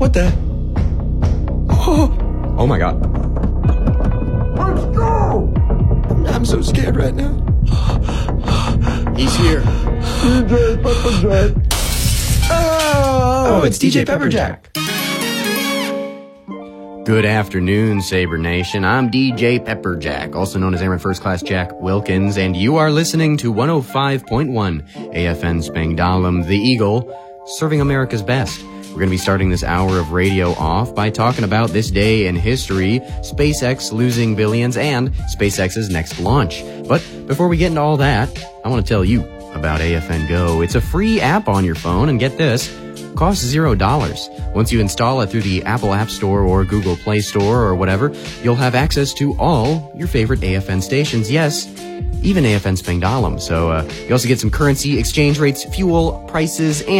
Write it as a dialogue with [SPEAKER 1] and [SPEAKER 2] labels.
[SPEAKER 1] What the? Oh my God.
[SPEAKER 2] Let's go!
[SPEAKER 1] I'm so scared right now.
[SPEAKER 3] He's here.
[SPEAKER 2] DJ Pepperjack.
[SPEAKER 1] Oh, it's DJ Pepperjack.
[SPEAKER 3] Good afternoon, Saber Nation. I'm DJ Pepperjack, also known as Airman First Class Jack Wilkins, and you are listening to 105.1 AFN Spangdahlem, the Eagle, serving America's best. We're going to be starting this hour of radio off by talking about this day in history, SpaceX losing billions, and SpaceX's next launch. But before we get into all that, I want to tell you about AFN Go. It's a free app on your phone, and get this, costs $0. Once you install it through the Apple App Store or Google Play Store or whatever, you'll have access to all your favorite AFN stations. Yes, even AFN Spangdahlem. So you also get some currency exchange rates, fuel prices, and